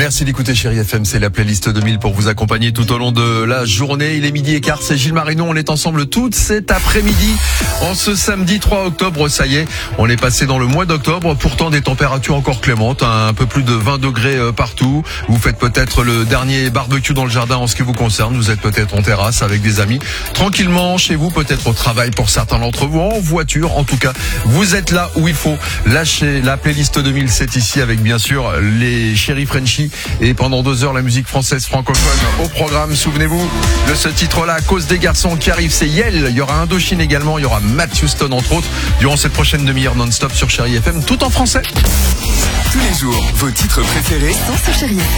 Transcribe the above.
Merci d'écouter Chérie FM, c'est la playlist 2000 pour vous accompagner tout au long de la journée. Il est 12h15, c'est Gilles Marinon, on est ensemble toute cet après-midi. En ce samedi 3 octobre, ça y est, on est passé dans le mois d'octobre, pourtant des températures encore clémentes, un peu plus de 20 degrés partout. Vous faites peut-être le dernier barbecue dans le jardin en ce qui vous concerne, vous êtes peut-être en terrasse avec des amis, tranquillement chez vous, peut-être au travail pour certains d'entre vous, en voiture, en tout cas, vous êtes là où il faut. Lâchez la playlist 2000, c'est ici avec bien sûr les Chéri Frenchie et pendant 2 heures la musique française francophone au programme. Souvenez-vous de ce titre-là, à cause des garçons qui arrivent, c'est Yel. Il y aura Indochine également, il y aura Matt Houston entre autres durant cette prochaine demi-heure non-stop sur Chéri FM, tout en français. Tous les jours, vos titres préférés sont sur Chéri FM.